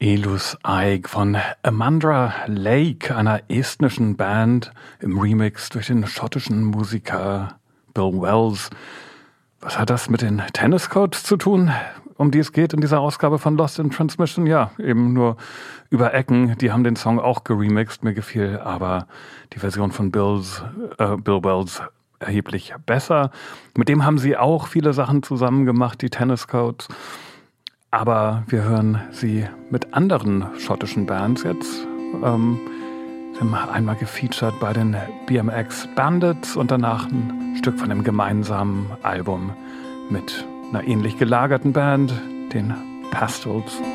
Elus Eik von Amandra Lake, einer estnischen Band, im Remix durch den schottischen Musiker Bill Wells. Was hat das mit den Tennis Codes zu tun, um die es geht in dieser Ausgabe von Lost in Transmission? Ja, eben nur über Ecken. Die haben den Song auch geremixed. Mir gefiel aber die Version von Bill Wells erheblich besser. Mit dem haben sie auch viele Sachen zusammen gemacht, die Tennis Codes. Aber wir hören sie mit anderen schottischen Bands jetzt. Sie haben einmal gefeatured bei den BMX Bandits und danach ein Stück von dem gemeinsamen Album mit einer ähnlich gelagerten Band, den Pastels.